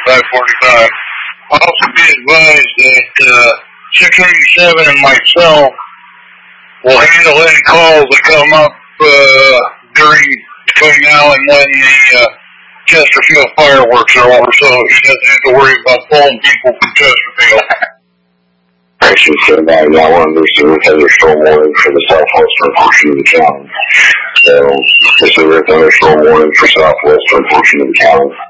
I-45. Also be advised that 687 and myself will handle any calls that come up between now and when the Chesterfield fireworks are over, so he doesn't have to worry about pulling people from Chesterfield. Actually, so now y'all want to do a thunderstorm warning for the southwestern portion of the county. So, this is a thunderstorm warning for southwestern portion of the county.